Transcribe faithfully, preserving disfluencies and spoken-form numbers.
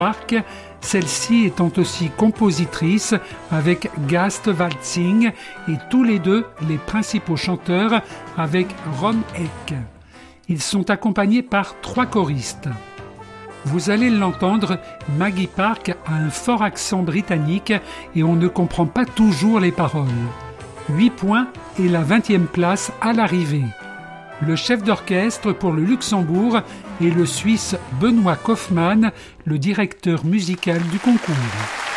Park, celle-ci étant aussi compositrice avec Gast Waltzing et tous les deux les principaux chanteurs avec Ron Eck. Ils sont accompagnés par trois choristes. Vous allez l'entendre, Maggie Park a un fort accent britannique et on ne comprend pas toujours les paroles. huit points et la vingtième place à l'arrivée. Le chef d'orchestre pour le Luxembourg est le Suisse Benoît Kaufmann, le directeur musical du concours.